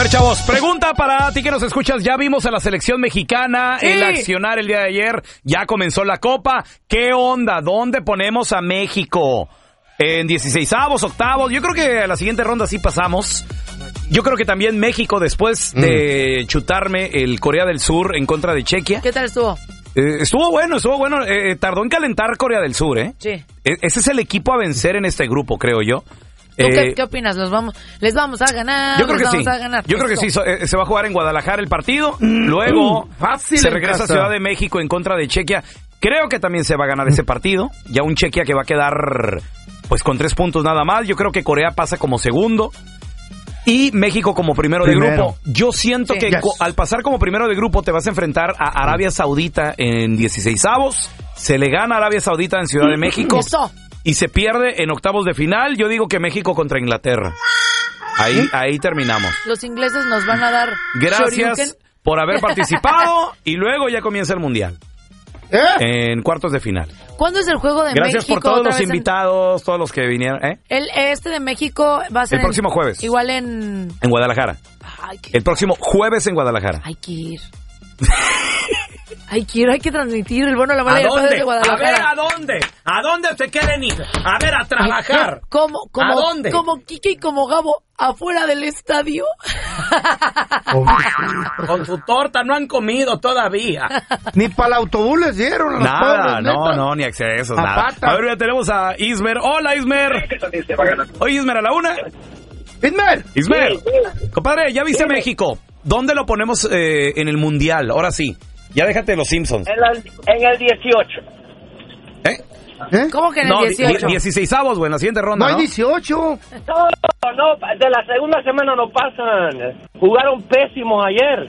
ver, chavos, pregunta para ti que nos escuchas. Ya vimos a la selección mexicana el accionar el día de ayer. Ya comenzó la Copa. ¿Qué onda? ¿Dónde ponemos a México? ¿En 16avos, octavos? Yo creo que a la siguiente ronda sí pasamos. Yo creo que también México, después de chutarme el Corea del Sur en contra de Chequia. ¿Qué tal estuvo? Estuvo bueno. Tardó en calentar Corea del Sur, ¿eh? Sí. Ese es el equipo a vencer en este grupo, creo yo. ¿Tú qué opinas? ¿Les vamos a ganar? Yo creo que sí. Yo creo que sí. Se va a jugar en Guadalajara el partido. Luego se regresa a Ciudad de México en contra de Chequia. Creo que también se va a ganar ese partido. Ya un Chequia que va a quedar pues con 3 puntos nada más. Yo creo que Corea pasa como segundo. Y México como primero de grupo. Yo siento que al pasar como primero de grupo te vas a enfrentar a Arabia Saudita en 16avos. Se le gana a Arabia Saudita en Ciudad de México. Eso. Y se pierde en octavos de final. Yo digo que México contra Inglaterra. Ahí terminamos. Los ingleses nos van a dar Gracias shoryuken por haber participado. Y luego ya comienza el Mundial. En cuartos de final. ¿Cuándo es el juego de México? Gracias por todos los invitados, todos los que vinieron. El de México va a ser el próximo jueves. Igual en Guadalajara. El próximo jueves en Guadalajara. Hay que ir. Hay que transmitir el bueno, la mala y el padre de Guadalajara. A ver, ¿a dónde se quieren ir? A ver, a trabajar. ¿A dónde? Como Kike y como Gabo, afuera del estadio. Con su torta no han comido todavía. Ni para el autobús les dieron. Nada, no, ni accesos, nada. A ver, ya tenemos a Ismer. Hola, Ismer. Oye, Ismer, a la una. Ismer. Compadre, ya viste México. ¿Dónde lo ponemos en el Mundial? Ahora sí. Ya déjate los Simpsons. En el 18. ¿Cómo que en el 18? 16avos, güey, en la siguiente ronda, ¿no? hay 18. No, de la segunda semana no pasan. Jugaron pésimos ayer.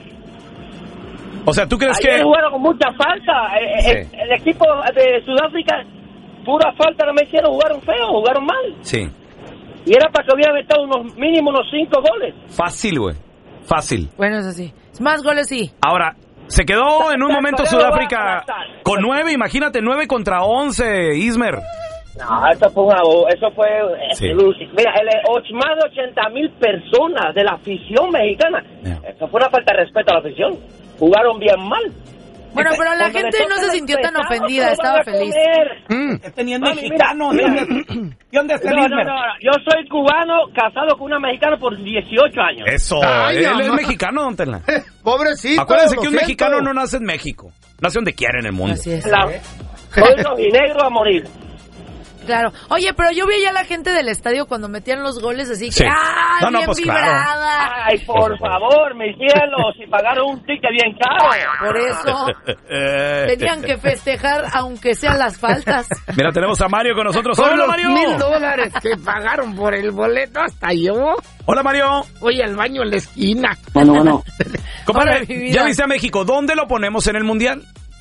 O sea, ¿tú crees ayer que...? jugaron con mucha falta. El equipo de Sudáfrica, pura falta no me hicieron, jugaron feo, jugaron mal. Sí. Y era para que hubieran metido mínimo unos 5 goles. Fácil, güey. Fácil. Bueno, eso sí. Más goles sí. Ahora... Se quedó en un momento Sudáfrica con 9, imagínate, 9 contra 11, Ismer. No, eso fue sí. Mira, más de 80,000 personas de la afición mexicana. Eso fue una falta de respeto a la afición. Jugaron bien mal. Bueno, pero la gente no se sintió tan ofendida, estaba feliz. Este mexicano. ¿Dónde está el Ismer? No, yo soy cubano, casado con una mexicana por 18 años. Eso, él es mexicano, don Tela. Pobrecito. Acuérdense que un mexicano no nace en México, nace donde quiera en el mundo. Así es. Soy rojinegro a morir. Claro. Oye, pero yo vi ya a la gente del estadio cuando metían los goles así que bien pues vibrada. Claro. Ay, por favor, mis cielos, si pagaron un ticket bien caro. Por eso tenían que festejar aunque sean las faltas. Mira, tenemos a Mario con nosotros. Son Hola, los Mario. $1,000 que pagaron por el boleto hasta yo. Hola, Mario. Voy al baño en la esquina. Bueno. Compadre, ya viste a México. ¿Dónde lo ponemos en el Mundial?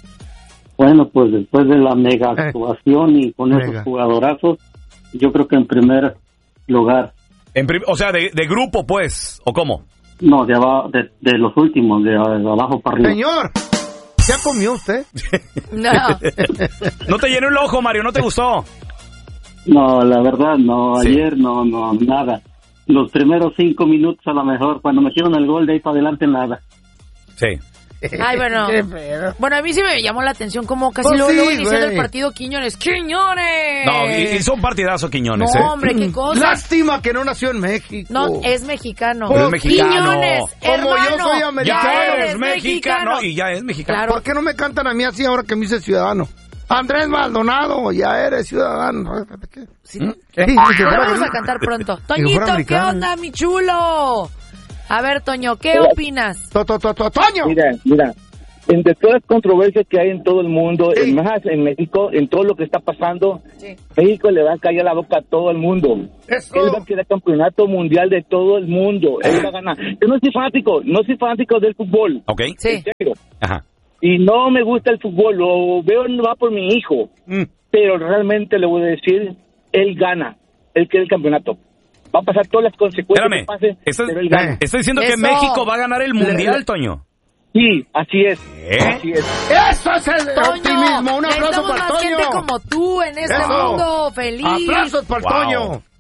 Bueno, pues después de la mega actuación y con esos jugadorazos, yo creo que en primer lugar. O sea, de grupo, pues, ¿o cómo? No, de los últimos, de abajo para arriba. Señor, ¿ya comió usted? No. No te llenó el ojo, Mario, ¿no te gustó? No, la verdad, no, sí. Ayer no, nada. Los primeros 5 minutos a lo mejor, cuando metieron el gol de ahí para adelante, nada. Sí. Ay, bueno. Bueno, a mí sí me llamó la atención como casi luego iniciando el partido Quiñones. ¡Quiñones! No, hizo un partidazo Quiñones, No, hombre, qué cosa. Lástima que no nació en México. No, es mexicano. Pero es mexicano. Quiñones, hermano. Como yo soy americano. Ya eres mexicano. Y ya es mexicano. Claro. ¿Por qué no me cantan a mí así ahora que me hice ciudadano? Andrés Maldonado, ya eres ciudadano. Sí. Vamos a cantar pronto. Toñito, ¿qué onda, mi chulo? A ver, Toño, ¿qué opinas? ¡Toño! Mira, entre todas las controversias que hay en todo el mundo, más en México, en todo lo que está pasando, México le va a callar la boca a todo el mundo. Eso. Él va a quedar campeonato mundial de todo el mundo. Él va a ganar. Yo no soy fanático del fútbol. Ok. Sí. Ajá. Y no me gusta el fútbol, lo veo va por mi hijo. Pero realmente le voy a decir, él gana, él quiere el campeonato. Va a pasar todas las consecuencias que pase, pero él gana. Estoy diciendo que México va a ganar el Mundial, Toño. Sí, así es. Así es. ¡Eso es el optimismo! ¡Un aplauso necesitamos para más Toño! gente como tú en este mundo feliz. ¡Aplausos para Toño!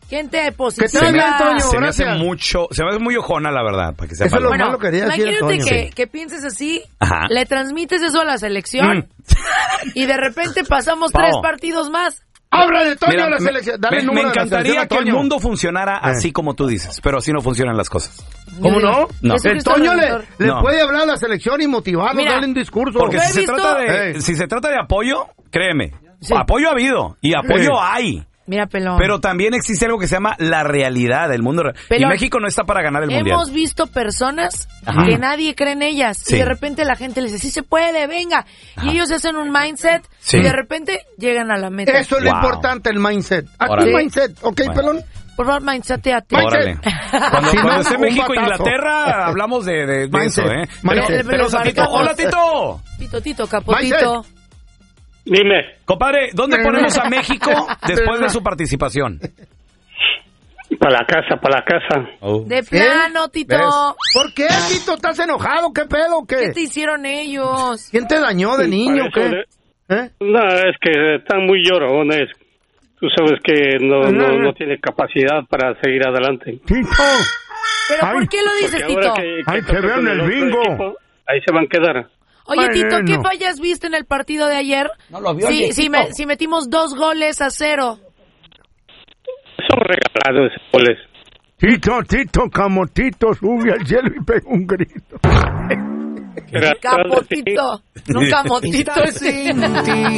Gente positiva. Se me hace muy ojona, la verdad, para que sepa. Eso es lo malo que quería decir, imagínate que pienses así, le transmites eso a la selección y de repente pasamos 3 partidos más. Habla de Toño a la selección. Me encantaría que el mundo funcionara así como tú dices, pero así no funcionan las cosas. ¿Cómo no? El Toño le No. puede hablar a la selección y motivarlo, darle un discurso. Porque si se trata de apoyo, créeme, apoyo ha habido y apoyo hay. Mira, Pelón. Pero también existe algo que se llama la realidad del mundo. Y México no está para ganar el mundial. Hemos visto personas que nadie cree en ellas. Y de repente la gente les dice, sí se puede, venga. Y ellos hacen un mindset y de repente llegan a la meta. Eso es lo importante, el mindset. Aquí el mindset, ¿ok, Pelón? Por favor, mindseteate. Órale. Cuando esté México e Inglaterra, hablamos de eso, ¿eh? Pero Tito, hola, Tito. Tito, Capotito. Dime. Compadre, ¿dónde ponemos a México después de su participación? Para la casa. De plano, Tito. ¿Ves? ¿Por qué, Tito? ¿Estás enojado? ¿Qué pedo? ¿Qué te hicieron ellos? ¿Quién te dañó de niño? ¿Qué? No, es que están muy llorones. Tú sabes que no tiene capacidad para seguir adelante. Tito. ¿Pero por qué lo dices, Tito? Que vean el bingo. Equipo, ahí se van a quedar. Oye, Tito, ¿qué fallas viste en el partido de ayer? No lo vio. Si metimos 2-0. Son regalados esos goles. Tito, Camotito sube al cielo y pega un grito. Capotito. No, Camotito.